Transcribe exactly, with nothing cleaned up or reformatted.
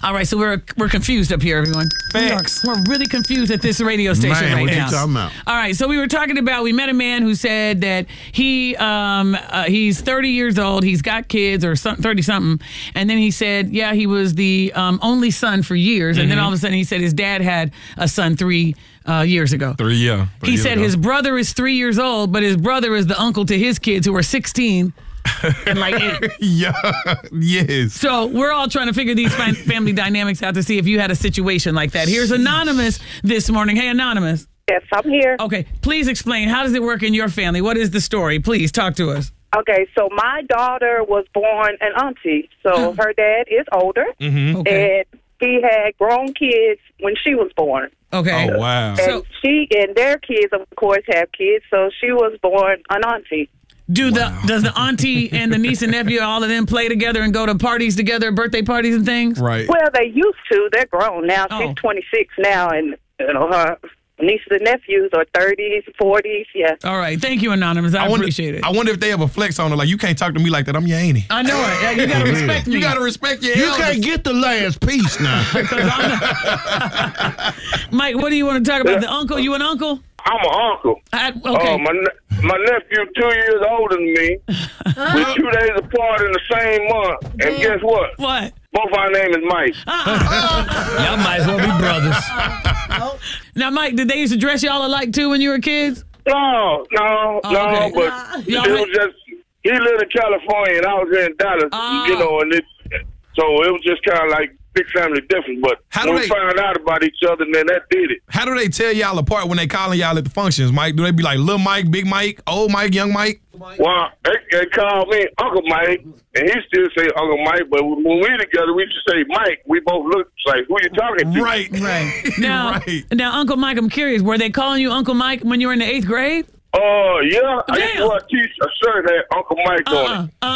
All right, so we're we're confused up here, everyone. Facts. We're really confused at this radio station Man, right what now. you talking about? All right, so we were talking about, we met a man who said that he um uh, he's thirty years old, he's got kids or thirty something, and then he said, yeah, he was the um, only son for years, and mm-hmm. then all of a sudden he said his dad had a son three uh, years ago. Three, yeah. Three he years said ago. his brother is three years old, but his brother is the uncle to his kids who are sixteen. And like it. Yeah, yes. So we're all trying to figure these fam- family dynamics out to see if you had a situation like that. Here's Anonymous this morning. Hey, Anonymous. Yes, I'm here. Okay, please explain. How does it work in your family? What is the story? Please talk to us. Okay, so my daughter was born an auntie. So her dad is older, Mm-hmm. Okay. and he had grown kids when she was born. Okay. Oh, wow. And So- she and their kids, of course, have kids. So she was born an auntie. Do the does the auntie and the niece and nephew, all of them play together and go to parties together, birthday parties and things? Right. Well, they used to. They're grown now. Oh. She's twenty-six now, and you know her nieces and nephews are thirties, forties. Yeah. All right. Thank you, Anonymous. I, wonder, appreciate it. I wonder if they have a flex on her. Like, you can't talk to me like that. I'm your auntie. I know it. Yeah, you got to respect me. You got to respect your You elders. can't get the last piece now. Mike, what do you want to talk about? The uncle? You an uncle? I'm an uncle. I, Uh, okay. my ne- my nephew two years older than me. We're two days apart in the same month. And guess what? What? Both our name is Mike. Y'all might as well be brothers. Now, Mike, did they used to dress y'all alike too when you were kids? No, no, Oh, no, okay. but Y'all it went- was just, he lived in California and I was here in Dallas, Oh. you know, and it, so it was just kind of like big family difference. But How do when they- we found out about each other, then that did it. How do they tell y'all apart when they calling y'all at the functions, Mike? Do they be like Lil Mike, Big Mike, Old Mike, Young Mike? Well, they, they called me Uncle Mike, and he still say Uncle Mike, but when we together, we just say Mike. We both look like, who you talking to? Right. Right. Now, Right. now, Uncle Mike, I'm curious. Were they calling you Uncle Mike when you were in the eighth grade? Oh, uh, yeah. I used Damn. to teach a shirt that Uncle Mike on it. Uh-uh.